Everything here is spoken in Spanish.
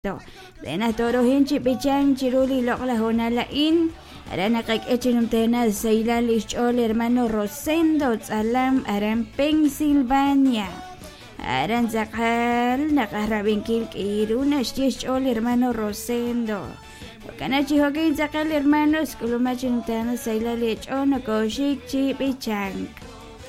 Senatoro hinchi pichan chiruli lokla honala in. Arana kak echinum tena seila lichol hermano Rosendo Tsalam aran Pensilvania. Aran zakal nakarrabinkil kiruna shtichol hermano Rosendo. Wakanachi hokin zakal hermanos kulumachin tena seila lichol no koshik chi pichan.